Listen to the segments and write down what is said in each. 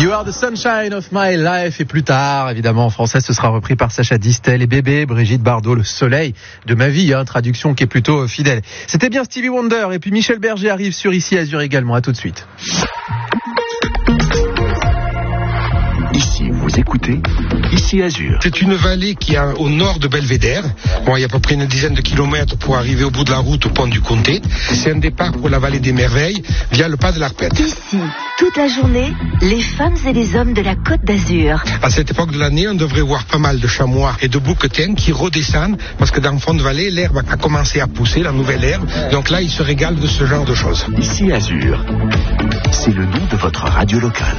You are the sunshine of my life. Et plus tard, évidemment, en français, ce sera repris par Sacha Distel et Bébé, Brigitte Bardot, le soleil de ma vie, traduction qui est plutôt fidèle. C'était bien Stevie Wonder. Et puis Michel Berger arrive sur Ici Azur également. À tout de suite. Ici, vous écoutez Ici Azur. C'est une vallée qui est au nord de Belvédère. Bon, il y a à peu près une dizaine de kilomètres pour arriver au bout de la route au pont du Comté. C'est un départ pour la vallée des Merveilles via le pas de l'Arpette. Ici, toute la journée, les femmes et les hommes de la Côte d'Azur. À cette époque de l'année, on devrait voir pas mal de chamois et de bouquetins qui redescendent parce que dans le fond de vallée, l'herbe a commencé à pousser, la nouvelle herbe. Donc là, ils se régalent de ce genre de choses. Ici Azur, c'est le nom de votre radio locale.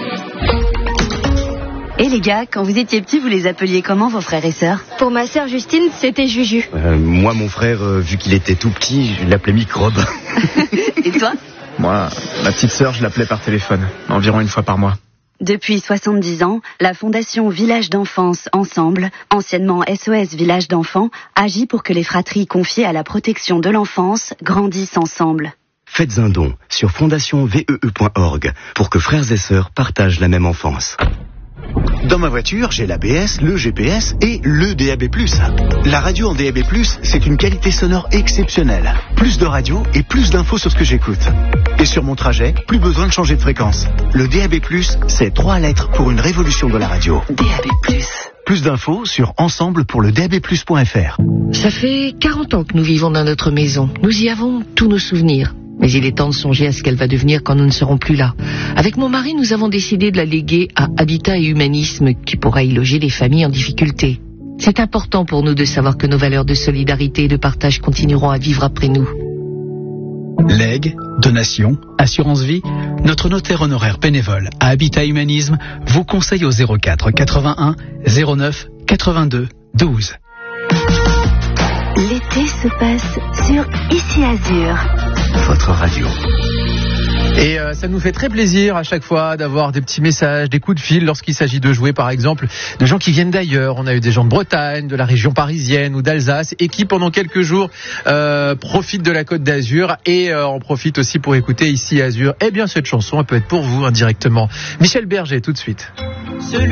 Et les gars, quand vous étiez petits, vous les appeliez comment, vos frères et sœurs? Pour ma sœur Justine, c'était Juju. Moi, mon frère, vu qu'il était tout petit, je l'appelais Microbe. Et toi? Moi, ma petite sœur, je l'appelais par téléphone, environ une fois par mois. Depuis 70 ans, la Fondation Village d'Enfance Ensemble, anciennement SOS Village d'Enfants, agit pour que les fratries confiées à la protection de l'enfance grandissent ensemble. Faites un don sur fondationvee.org pour que frères et sœurs partagent la même enfance. Dans ma voiture, j'ai l'ABS, le GPS et le DAB+. La radio en DAB+, c'est une qualité sonore exceptionnelle. Plus de radio et plus d'infos sur ce que j'écoute. Et sur mon trajet, plus besoin de changer de fréquence. Le DAB+, c'est 3 lettres pour une révolution de la radio. DAB+. Plus d'infos sur ensemble-pour-le-DAB+.fr. Ça fait 40 ans que nous vivons dans notre maison. Nous y avons tous nos souvenirs. Mais il est temps de songer à ce qu'elle va devenir quand nous ne serons plus là. Avec mon mari, nous avons décidé de la léguer à Habitat et Humanisme, qui pourra y loger les familles en difficulté. C'est important pour nous de savoir que nos valeurs de solidarité et de partage continueront à vivre après nous. Legs, donations, assurance vie, notre notaire honoraire bénévole à Habitat Humanisme vous conseille au 04 81 09 82 12. L'été se passe sur Ici Azur. Votre radio. Et ça nous fait très plaisir à chaque fois d'avoir des petits messages, des coups de fil lorsqu'il s'agit de jouer par exemple de gens qui viennent d'ailleurs. On a eu des gens de Bretagne, de la région parisienne ou d'Alsace et qui pendant quelques jours profitent de la Côte d'Azur et en profitent aussi pour écouter Ici Azur. Eh bien cette chanson elle peut être pour vous indirectement. Michel Berger tout de suite. Celui